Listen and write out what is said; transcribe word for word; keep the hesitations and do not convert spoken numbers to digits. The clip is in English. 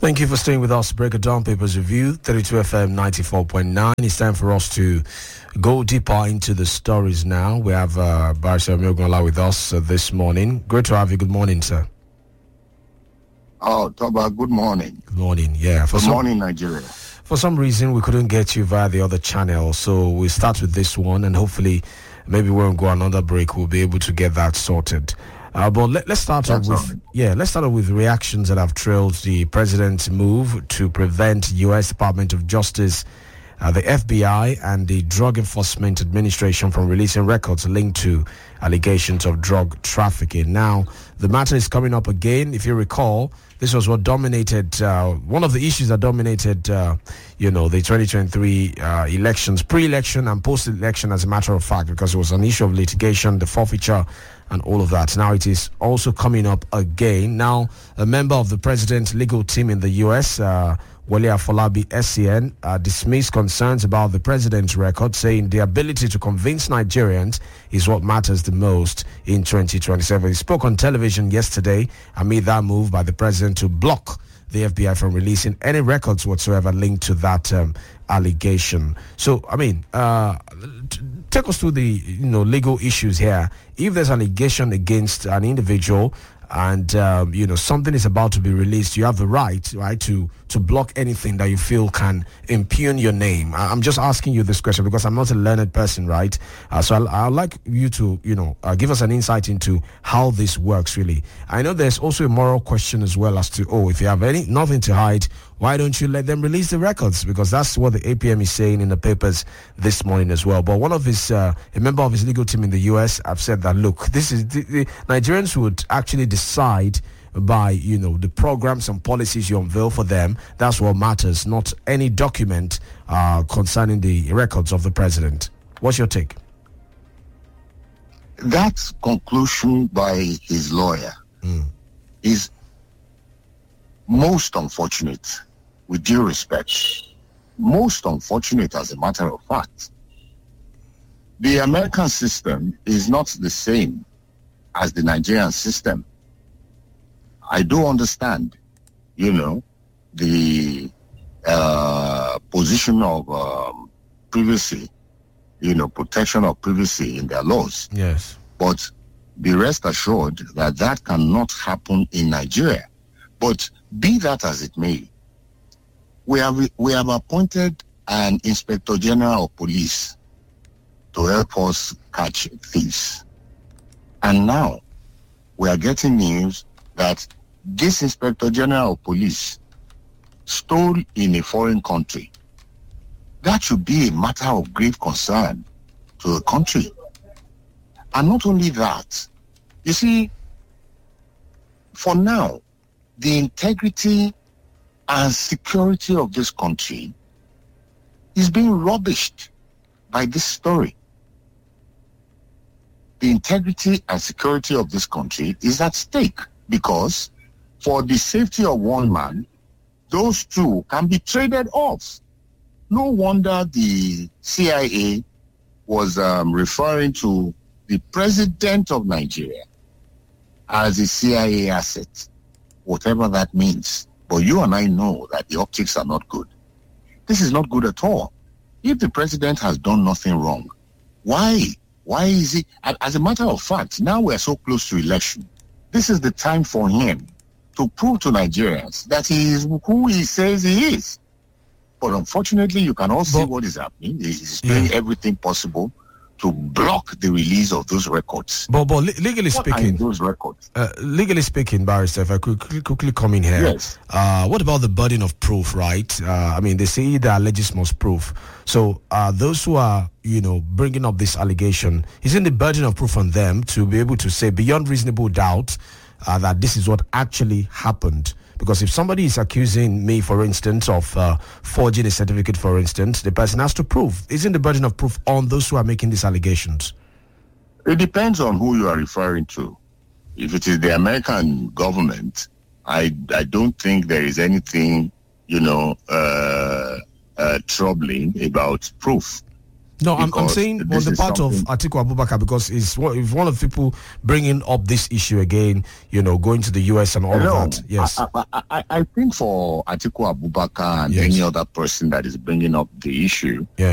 Thank you for staying with us. Break It Down Papers Review, thirty-two F M ninety-four point nine. It's time for us to go deeper into the stories now. We have uh, Barrister Omogunla with us uh, this morning. Great to have you. Good morning, sir. Oh, Toba, good morning. Good morning, yeah. For good some, morning, Nigeria. For some reason, we couldn't get you via the other channel, so we'll start with this one, and hopefully, maybe when we go another break, we'll be able to get that sorted. Uh, but let, let's start off with right. yeah, let's start off with reactions that have trailed the president's move to prevent U S Department of Justice, uh, the F B I, and the Drug Enforcement Administration from releasing records linked to allegations of drug trafficking. Now, the matter is coming up again. If you recall, this was what dominated, uh, one of the issues that dominated, uh, you know, the twenty twenty-three uh, elections, pre-election and post-election, as a matter of fact, because it was an issue of litigation, the forfeiture, and all of that. Now it is also coming up again. Now, a member of the president's legal team in the U S, uh, Wale Afolabi, S C N, uh, dismissed concerns about the president's record, saying the ability to convince Nigerians is what matters the most in twenty twenty-seven. He spoke on television yesterday amid that move by the president to block the F B I from releasing any records whatsoever linked to that um, allegation. So, I mean, uh, t- take us through the you know legal issues here. If there's an allegation against an individual, and um, you know something is about to be released, you have the right, right, to to block anything that you feel can impugn your name. I'm just asking you this question because I'm not a learned person, right? Uh, so I'll, I'd like you to, you know, uh, give us an insight into how this works, really. I know there's also a moral question as well as to, oh, if you have any nothing to hide, why don't you let them release the records? Because that's what the A P M is saying in the papers this morning as well. But one of his, uh, a member of his legal team in the U S, have said that, look, this is the, the Nigerians would actually decide by, you know, the programs and policies you unveil for them. That's what matters, not any document uh, concerning the records of the president. What's your take? That conclusion by his lawyer mm. is most unfortunate, with due respect. Most unfortunate, as a matter of fact. The American system is not the same as the Nigerian system. I do understand, you know, the uh, position of um, privacy, you know, protection of privacy in their laws. Yes. But be rest assured that that cannot happen in Nigeria. But be that as it may, we have we have appointed an Inspector General of Police to help us catch thieves. And now we are getting news that this Inspector General of Police stole in a foreign country. That should be a matter of grave concern to the country. And not only that, you see, for now, the integrity and security of this country is being rubbished by this story. The integrity and security of this country is at stake because for the safety of one man, those two can be traded off. No wonder the C I A was um, referring to the president of Nigeria as a C I A asset, whatever that means. But you and I know that the optics are not good. This is not good at all. If the president has done nothing wrong, why? Why is he? As a matter of fact, now we're so close to election. This is the time for him to prove to Nigerians that he is who he says he is. But unfortunately, you can all see but, what is happening. He's doing yeah. everything possible to block the release of those records. But, but legally what speaking, are those records? Uh, legally speaking, Barrister, if I could quickly, quickly come in here. Yes. Uh, what about the burden of proof, right? Uh, I mean, they say the alleges must prove. So uh, those who are, you know, bringing up this allegation, isn't the burden of proof on them to be able to say beyond reasonable doubt uh, that this is what actually happened? Because if somebody is accusing me, for instance, of uh, forging a certificate, for instance, the person has to prove. Isn't the burden of proof on those who are making these allegations? It depends on who you are referring to. If it is the American government, I I don't think there is anything, you know, uh, uh, troubling about proof. No, I'm, I'm saying on the part of Atiku Abubakar, because it's one, if one of the people bringing up this issue again, you know, going to the U S and all no, of that. Yes. I, I, I, I think for Atiku Abubakar and yes. any other person that is bringing up the issue, yeah.